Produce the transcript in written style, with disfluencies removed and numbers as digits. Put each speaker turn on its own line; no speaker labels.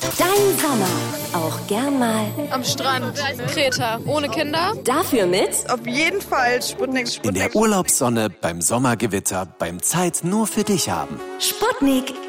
Dein Sommer. Auch gern mal
am Strand. Kreta. Ohne Kinder.
Dafür mit
auf jeden Fall Sputnik.
In der Urlaubssonne, beim Sommergewitter, beim Zeit nur für dich haben.
Sputnik.